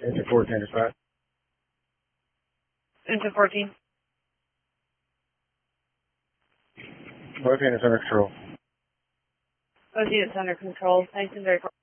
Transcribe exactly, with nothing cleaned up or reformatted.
Engine fourteen dispatch. Engine fourteen. Both units under control. Both units under control. Nice and very